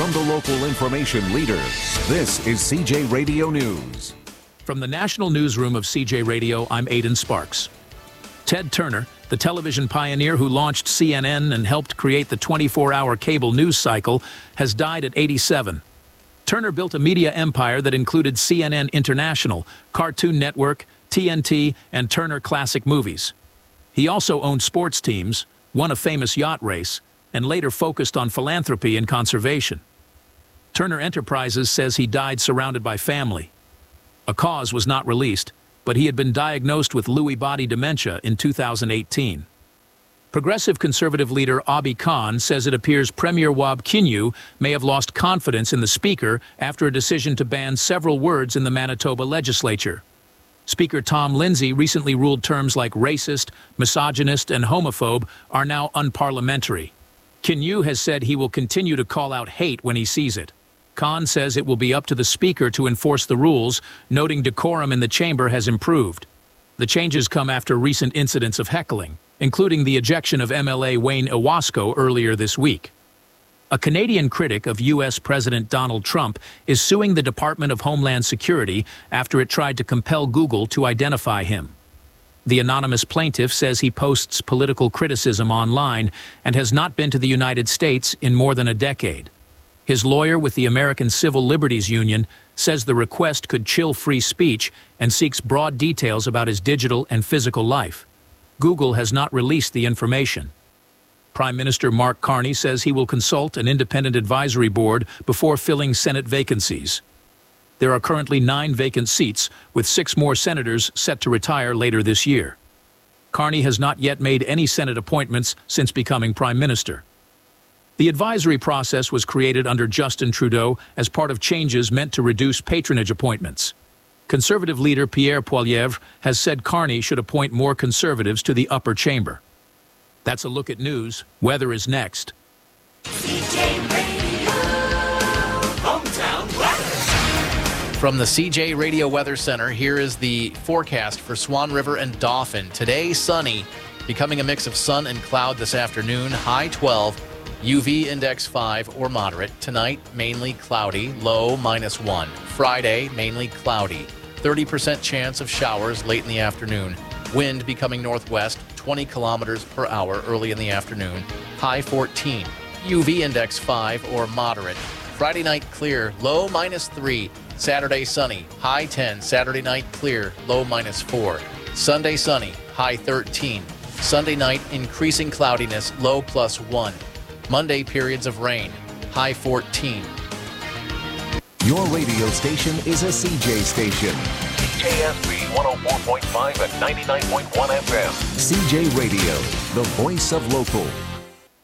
From the local information leader, this is CJ Radio News. From the national newsroom of CJ Radio, I'm Aidan Sparks. Ted Turner, the television pioneer who launched CNN and helped create the 24-hour cable news cycle, has died at 87. Turner built a media empire that included CNN International, Cartoon Network, TNT, and Turner Classic Movies. He also owned sports teams, won a famous yacht race, and later focused on philanthropy and conservation. Turner Enterprises says he died surrounded by family. A cause was not released, but he had been diagnosed with Lewy body dementia in 2018. Progressive Conservative leader Abi Khan says it appears Premier Wab Kinew may have lost confidence in the Speaker after a decision to ban several words in the Manitoba legislature. Speaker Tom Lindsay recently ruled terms like racist, misogynist, and homophobe are now unparliamentary. Kinew has said he will continue to call out hate when he sees it. Khan says it will be up to the Speaker to enforce the rules, noting decorum in the chamber has improved. The changes come after recent incidents of heckling, including the ejection of MLA Wayne Owasco earlier this week. A Canadian critic of U.S. President Donald Trump is suing the Department of Homeland Security after it tried to compel Google to identify him. The anonymous plaintiff says he posts political criticism online and has not been to the United States in more than a decade. His lawyer with the American Civil Liberties Union says the request could chill free speech and seeks broad details about his digital and physical life. Google has not released the information. Prime Minister Mark Carney says he will consult an independent advisory board before filling Senate vacancies. There are currently 9 vacant seats, with 6 more senators set to retire later this year. Carney has not yet made any Senate appointments since becoming Prime Minister. The advisory process was created under Justin Trudeau as part of changes meant to reduce patronage appointments. Conservative leader Pierre Poilievre has said Carney should appoint more conservatives to the upper chamber. That's a look at news. Weather is next. From the CJ Radio Weather Center, here is the forecast for Swan River and Dauphin. Today, sunny, becoming a mix of sun and cloud this afternoon, high 12, UV index 5 or moderate. Tonight, mainly cloudy, low -1. Friday, mainly cloudy, 30% chance of showers late in the afternoon. Wind becoming northwest, 20 kilometers per hour early in the afternoon, high 14. UV index 5 or moderate. Friday night clear, low -3. Saturday sunny, high 10. Saturday night clear, low -4. Sunday sunny, high 13. Sunday night increasing cloudiness, low +1. Monday periods of rain, high 14. Your radio station is a CJ station. KSB 104.5 and 99.1 FM. CJ Radio, the voice of local.